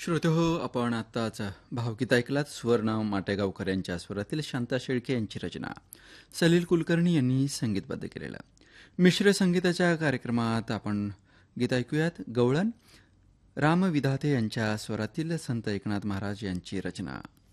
श्रोतेहो, आपण आत्ताच भावगीत ऐकलात. स्वर्ण माटेगावकर यांच्या स्वरातील शांता शेळके यांची रचना सलील कुलकर्णी यांनी संगीतबद्ध केलेलं. मिश्र संगीताच्या कार्यक्रमात आपण गीत ऐकूयात. गवळण रामविधाते यांच्या स्वरातील संत एकनाथ महाराज यांची रचना.